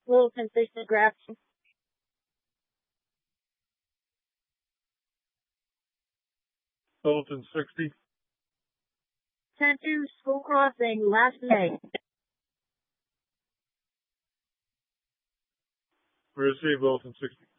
Wilson Fish and Grafton. 60. 10-2 School Crossing, last day. Receive Wilson 60.